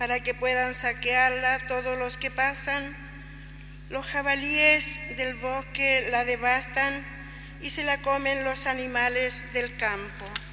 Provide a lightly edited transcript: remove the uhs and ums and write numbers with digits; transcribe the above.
para que puedan saquearla todos los que pasan. Los jabalíes del bosque la devastan y se la comen los animales del campo.